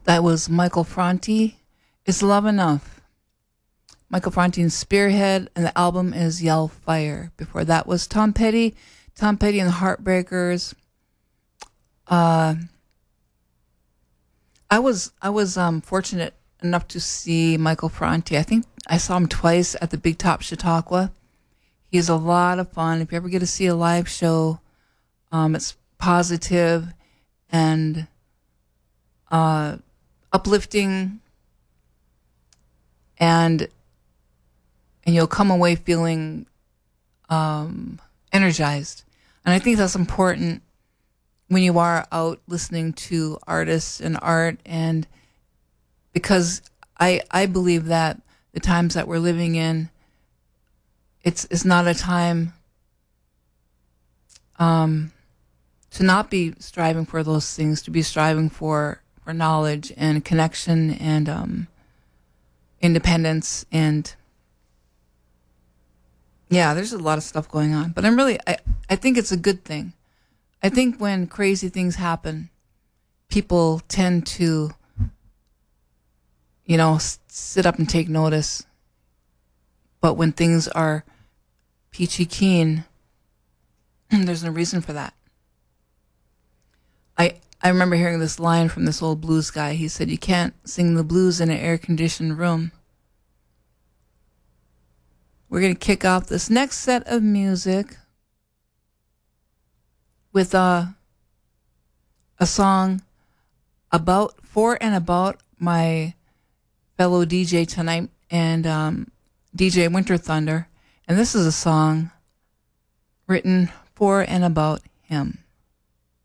That was Michael Franti. Is Love Enough? Michael Franti and Spearhead, and the album is Yell Fire. Before that was Tom Petty and the Heartbreakers. I was fortunate enough to see Michael Franti. I think I saw him twice at the Big Top Chautauqua. He's a lot of fun. If you ever get to see a live show, it's positive and uplifting, and you'll come away feeling energized. And I think that's important when you are out listening to artists and art, and because I believe that the times that we're living in, it's not a time to not be striving for those things, to be striving for knowledge and connection and independence. And yeah, there's a lot of stuff going on, but I think it's a good thing. I think when crazy things happen, people tend to, sit up and take notice. But when things are peachy keen, there's no reason for that. I remember hearing this line from this old blues guy. He said, "You can't sing the blues in an air-conditioned room." We're going to kick off this next set of music with a song for and about my fellow DJ tonight, and DJ Winter Thunder. And this is a song written for and about him.